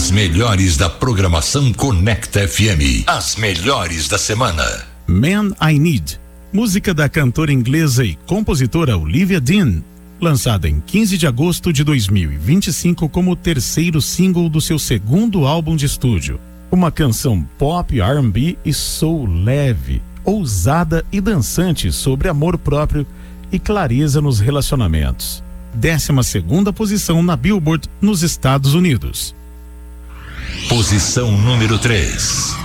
As melhores da programação Conecta FM. As melhores da semana. Man I Need, música da cantora inglesa e compositora Olivia Dean, lançada em 15 de agosto de 2025 como o terceiro single do seu segundo álbum de estúdio. Uma canção pop, R&B e soul leve, ousada e dançante sobre amor próprio e clareza nos relacionamentos. 12ª posição na Billboard nos Estados Unidos. Posição número 3.